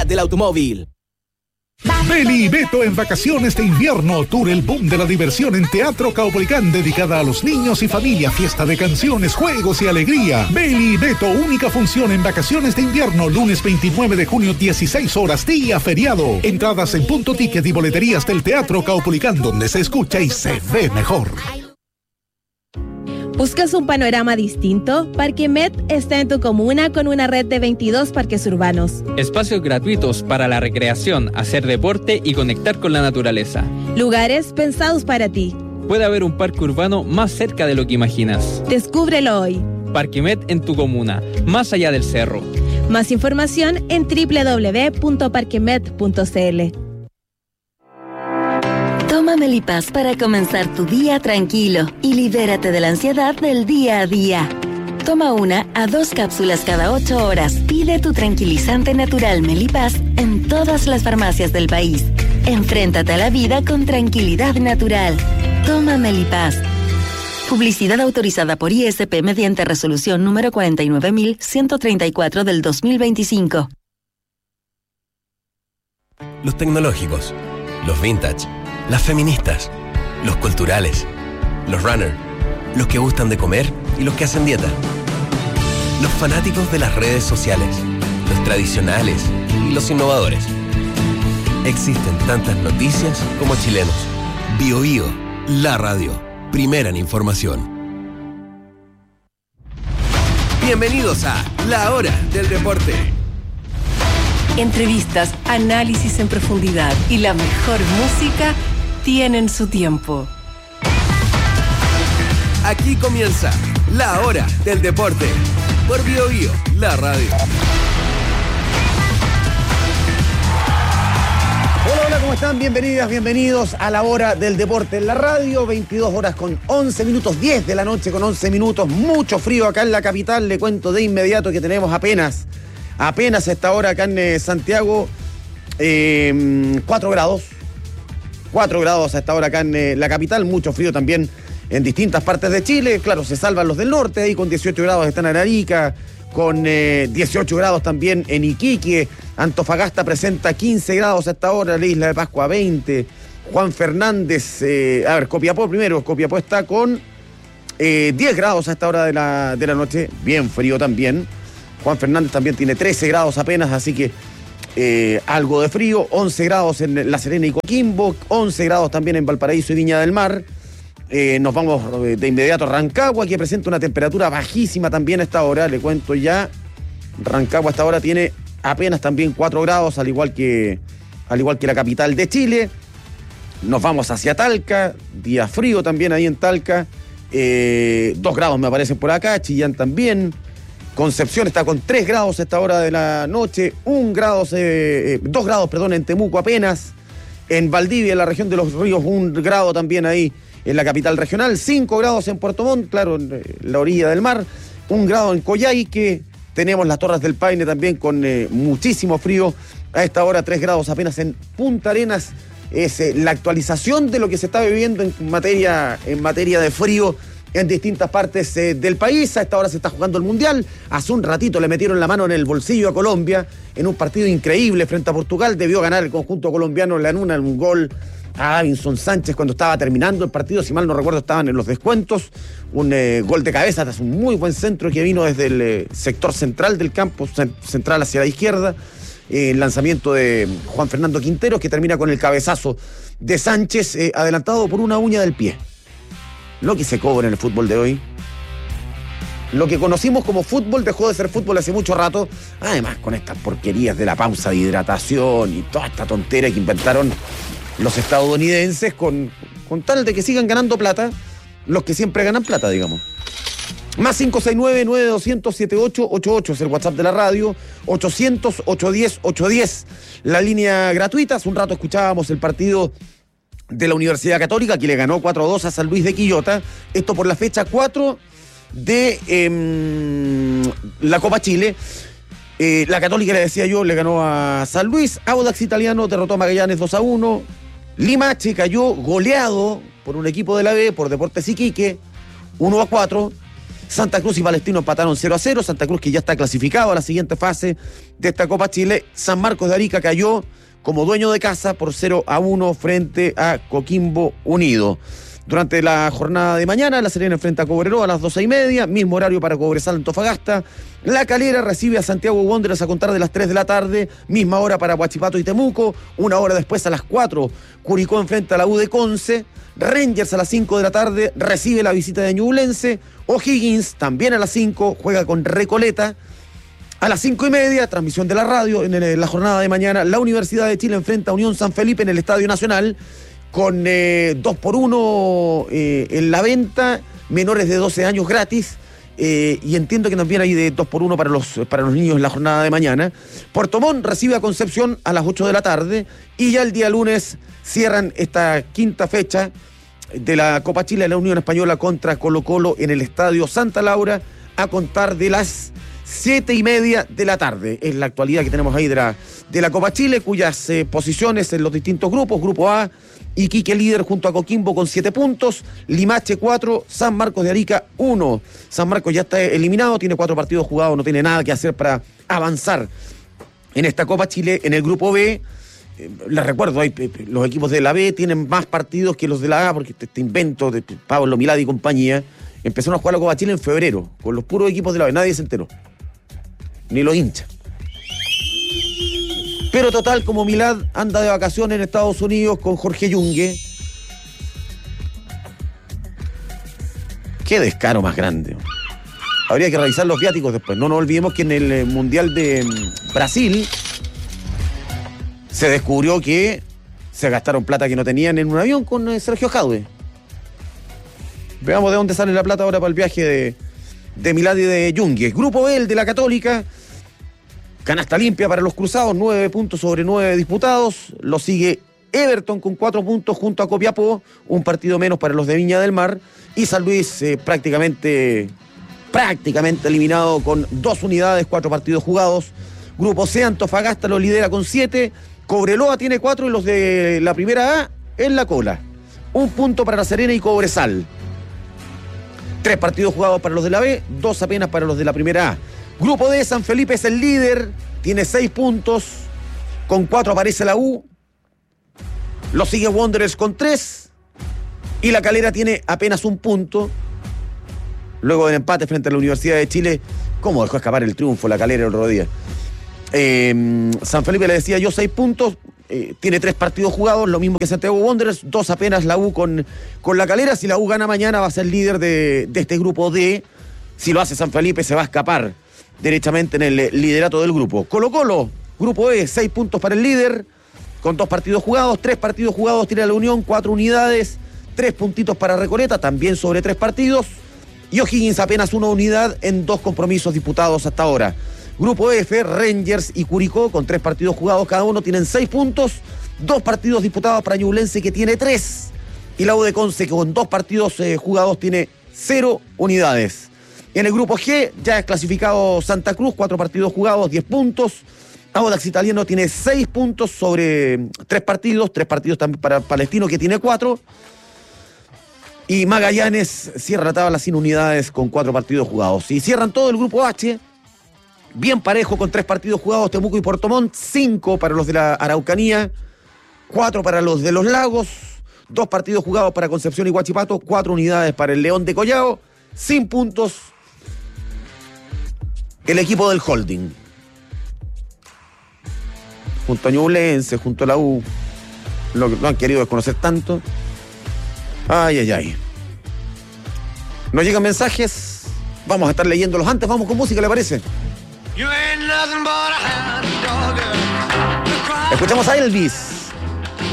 calidad del automóvil. Beli y Beto en vacaciones de invierno, tour el boom de la diversión en Teatro Caupolicán, dedicada a los niños y familia, fiesta de canciones, juegos y alegría. Beli y Beto, única función en vacaciones de invierno, lunes 29 de junio, 16 horas, día feriado. Entradas en Punto Ticket y boleterías del Teatro Caupolicán, donde se escucha y se ve mejor. ¿Buscas un panorama distinto? Parque Met está en tu comuna con una red de 22 parques urbanos. Espacios gratuitos para la recreación, hacer deporte y conectar con la naturaleza. Lugares pensados para ti. Puede haber un parque urbano más cerca de lo que imaginas. Descúbrelo hoy. Parque Met en tu comuna, más allá del cerro. Más información en www.parquemet.cl. Toma Melipaz para comenzar tu día tranquilo y libérate de la ansiedad del día a día. Toma 1 a 2 cápsulas cada 8 horas. Pide tu tranquilizante natural Melipaz en todas las farmacias del país. Enfréntate a la vida con tranquilidad natural. Toma Melipaz. Publicidad autorizada por ISP mediante resolución número 49.134 del 2025. Los tecnológicos, los vintage, las feministas, los culturales, los runners, los que gustan de comer y los que hacen dieta, los fanáticos de las redes sociales, los tradicionales y los innovadores. Existen tantas noticias como chilenos. Bio Bio, la radio, primera en información. Bienvenidos a La Hora del Deporte. Entrevistas, análisis en profundidad y la mejor música tienen su tiempo. Aquí comienza La Hora del Deporte por Bio Bio, la radio. Hola, ¿cómo están? Bienvenidas, bienvenidos a La Hora del Deporte en la radio. 22 horas con 11 minutos, 10 de la noche con 11 minutos. Mucho frío acá en la capital. Le cuento de inmediato que tenemos apenas a esta hora acá en Santiago 4 grados. 4 grados a esta hora acá en la capital. Mucho frío también en distintas partes de Chile. Claro, se salvan los del norte. Ahí con 18 grados están en Arica. Con 18 grados también en Iquique. Antofagasta presenta 15 grados a esta hora. La Isla de Pascua 20. Juan Fernández. Copiapó primero. Copiapó está con 10 grados a esta hora de la noche. Bien frío también. Juan Fernández también tiene 13 grados apenas, así que algo de frío. 11 grados en La Serena y Coquimbo, 11 grados también en Valparaíso y Viña del Mar. Nos vamos de inmediato a Rancagua, que presenta una temperatura bajísima también a esta hora. Le cuento ya, Rancagua a esta hora tiene apenas también 4 grados, al igual que la capital de Chile. Nos vamos hacia Talca, día frío también ahí en Talca. 2 grados me aparecen por acá, Chillán también. Concepción está con 3 grados a esta hora de la noche, 2 grados, en Temuco apenas. En Valdivia, en la región de los ríos, 1 grado también ahí en la capital regional. 5 grados en Puerto Montt, claro, en la orilla del mar. 1 grado en Coyhaique. Tenemos las Torres del Paine también con muchísimo frío. A esta hora 3 grados apenas en Punta Arenas. Es la actualización de lo que se está viviendo en materia de frío en distintas partes del país. A esta hora se está jugando el Mundial. Hace un ratito le metieron la mano en el bolsillo a Colombia en un partido increíble frente a Portugal. Debió ganar el conjunto colombiano en un gol a Davinson Sánchez cuando estaba terminando el partido. Si mal no recuerdo, estaban en los descuentos. Un gol de cabeza tras un muy buen centro que vino desde el sector central del campo, central hacia la izquierda. El lanzamiento de Juan Fernando Quinteros, que termina con el cabezazo de Sánchez, adelantado por una uña del pie. Lo que se cobra en el fútbol de hoy. Lo que conocimos como fútbol dejó de ser fútbol hace mucho rato. Además, con estas porquerías de la pausa de hidratación y toda esta tontera que inventaron los estadounidenses con tal de que sigan ganando plata, los que siempre ganan plata, digamos. Más 569-9200-7888 es el WhatsApp de la radio. 800-810-810, la línea gratuita. Hace un rato escuchábamos el partido de la Universidad Católica, que le ganó 4-2 a San Luis de Quillota. Esto por la fecha 4 de la Copa Chile. La Católica, le decía yo, le ganó a San Luis. Audax Italiano derrotó a Magallanes 2-1. Limache cayó goleado por un equipo de la B, por Deportes Iquique, 1-4. Santa Cruz y Palestino empataron 0-0. Santa Cruz, que ya está clasificado a la siguiente fase de esta Copa Chile. San Marcos de Arica cayó como dueño de casa por 0-1 frente a Coquimbo Unido. Durante la jornada de mañana, La Serena enfrenta a Cobreloa a las 12:30, mismo horario para Cobresal Antofagasta. La Calera recibe a Santiago Wanderers a contar de las 3 de la tarde, misma hora para Huachipato y Temuco. Una hora después, a las 4, Curicó enfrenta a la U de Conce. Rangers a las 5 de la tarde recibe la visita de Ñublense. O'Higgins también a las 5 juega con Recoleta. A las 5:30, transmisión de la radio, en la jornada de mañana, la Universidad de Chile enfrenta a Unión San Felipe en el Estadio Nacional, con 2x1 en la venta, menores de 12 años gratis, y entiendo que también hay de 2x1 para los niños en la jornada de mañana. Puerto Montt recibe a Concepción a las 8 de la tarde, y ya el día lunes cierran esta quinta fecha de la Copa Chile, la Unión Española contra Colo-Colo en el Estadio Santa Laura, a contar de las 7:30 de la tarde. Es la actualidad que tenemos ahí de la Copa Chile, cuyas posiciones en los distintos grupos. Grupo A, Iquique líder junto a Coquimbo con 7 puntos, Limache 4, San Marcos de Arica 1. San Marcos ya está eliminado, tiene 4 partidos jugados, no tiene nada que hacer para avanzar en esta Copa Chile. En el grupo B, les recuerdo, los equipos de la B tienen más partidos que los de la A, porque este invento de Pablo Milad y compañía empezaron a jugar la Copa Chile en febrero, con los puros equipos de la B, nadie se enteró, ni los hinchas. Pero total, como Milad anda de vacaciones en Estados Unidos con Jorge Yungue, qué descaro más grande. Habría que revisar los viáticos después. No nos olvidemos que en el Mundial de Brasil se descubrió que se gastaron plata que no tenían en un avión con Sergio Jadwe. Veamos de dónde sale la plata ahora para el viaje de Milad y de Yungue. Grupo B, el de la Católica. Canasta limpia para los cruzados, 9 puntos sobre 9 disputados. Lo sigue Everton con 4 puntos junto a Copiapó, un partido menos para los de Viña del Mar. Y San Luis prácticamente eliminado con 2 unidades, 4 partidos jugados. Grupo C, Antofagasta lo lidera con 7. Cobreloa tiene 4 y los de la primera A en la cola. 1 punto para La Serena y Cobresal. 3 partidos jugados para los de la B, 2 apenas para los de la primera A. Grupo D, San Felipe es el líder, tiene 6 puntos, con 4 aparece la U, lo sigue Wanderers con 3, y la Calera tiene apenas 1 punto, luego del empate frente a la Universidad de Chile. ¿Cómo dejó escapar el triunfo la Calera el otro día? San Felipe, le decía yo, 6 puntos, tiene 3 partidos jugados, lo mismo que Santiago Wanderers, 2 apenas la U con la Calera. Si la U gana mañana va a ser líder de este grupo D. Si lo hace San Felipe se va a escapar derechamente en el liderato del grupo. Colo-Colo, grupo E, 6 puntos para el líder, con 2 partidos jugados, 3 partidos jugados tiene la Unión, 4 unidades, 3 puntitos para Recoleta, también sobre 3 partidos, y O'Higgins apenas 1 unidad en 2 compromisos disputados hasta ahora. Grupo F, Rangers y Curicó, con 3 partidos jugados cada uno, tienen 6 puntos, 2 partidos disputados para Ñublense, que tiene 3, y la U de Conce, que con 2 partidos jugados tiene 0 unidades. En el grupo G ya es clasificado Santa Cruz, 4 partidos jugados, 10 puntos. Audax Italiano tiene 6 puntos sobre 3 partidos también para Palestino, que tiene 4. Y Magallanes cierra la tabla sin unidades con 4 partidos jugados. Y cierran todo el grupo H, bien parejo con 3 partidos jugados, Temuco y Puerto Montt, 5 para los de la Araucanía, 4 para los de los Lagos, 2 partidos jugados para Concepción y Huachipato, 4 unidades para el León de Collao, sin puntos el equipo del Holding. Junto a Ñublense, junto a la U, lo han querido desconocer tanto. Ay. Nos llegan mensajes, vamos a estar leyéndolos antes, vamos con música, ¿le parece? Escuchamos a Elvis.